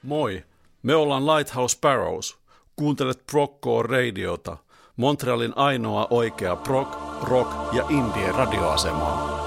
Moi, me ollaan Lighthouse Sparrows. Kuuntelet Progcore Radiota, Montrealin ainoa oikea prog, rock ja indie radioasemaa.